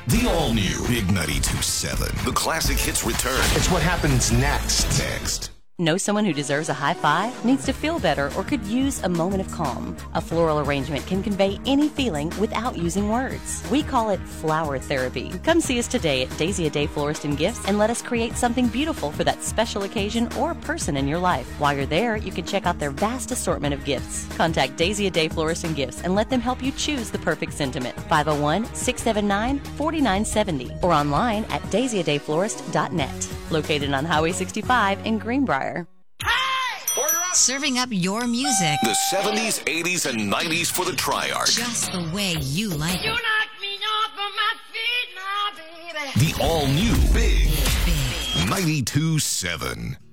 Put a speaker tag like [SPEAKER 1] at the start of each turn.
[SPEAKER 1] The all-new Big 92.7. The classic hits return.
[SPEAKER 2] It's what happens next.
[SPEAKER 1] Next.
[SPEAKER 3] Know someone who deserves a high five, needs to feel better, or could use a moment of calm? A floral arrangement can convey any feeling without using words. We call it flower therapy. Come see us today at Daisy A Day Florist and Gifts and let us create something beautiful for that special occasion or person in your life. While you're there, you can check out their vast assortment of gifts. Contact Daisy A Day Florist and Gifts and let them help you choose the perfect sentiment. 501-679-4970 or online at daisyadayflorist.net. Located on Highway 65 in Greenbrier.
[SPEAKER 4] Serving up your music.
[SPEAKER 1] The 70s, 80s, and 90s for the Triarch.
[SPEAKER 4] Just the way you like it.
[SPEAKER 5] You knock me off of my feet, my baby.
[SPEAKER 1] The all-new Big 92.7.